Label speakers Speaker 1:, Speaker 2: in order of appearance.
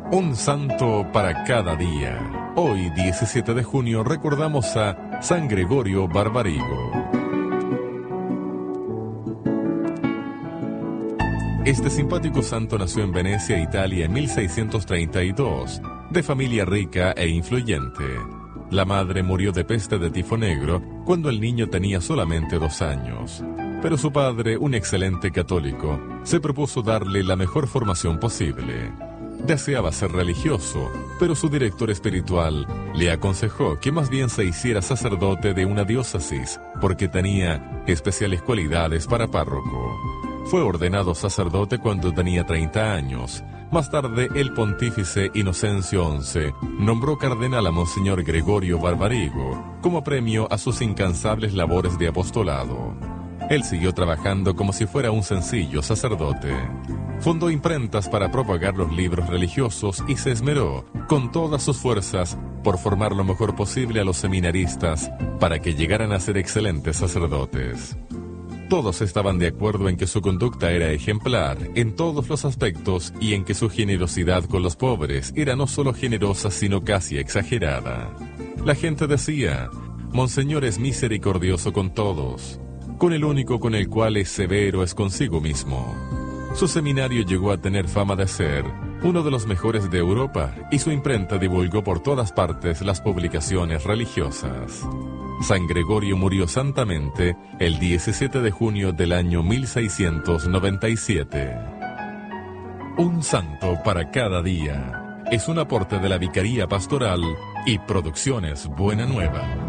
Speaker 1: Un santo para cada día. Hoy, 17 de junio, recordamos a San Gregorio Barbarigo. Este simpático santo nació en Venecia, Italia, en 1632, de familia rica e influyente. La madre murió de peste de tifo negro cuando el niño tenía solamente 2 años. Pero su padre, un excelente católico, se propuso darle la mejor formación posible. Deseaba ser religioso, pero su director espiritual le aconsejó que más bien se hiciera sacerdote de una diócesis, porque tenía especiales cualidades para párroco. Fue ordenado sacerdote cuando tenía 30 años. Más tarde, el pontífice Inocencio XI nombró cardenal a Monseñor Gregorio Barbarigo como premio a sus incansables labores de apostolado. Él siguió trabajando como si fuera un sencillo sacerdote. Fundó imprentas para propagar los libros religiosos y se esmeró, con todas sus fuerzas, por formar lo mejor posible a los seminaristas para que llegaran a ser excelentes sacerdotes. Todos estaban de acuerdo en que su conducta era ejemplar en todos los aspectos y en que su generosidad con los pobres era no solo generosa sino casi exagerada. La gente decía: Monseñor es misericordioso con todos, con el único con el cual es severo es consigo mismo. Su seminario llegó a tener fama de ser uno de los mejores de Europa y su imprenta divulgó por todas partes las publicaciones religiosas. San Gregorio murió santamente el 17 de junio del año 1697. Un santo para cada día. Es un aporte de la Vicaría Pastoral y Producciones Buena Nueva.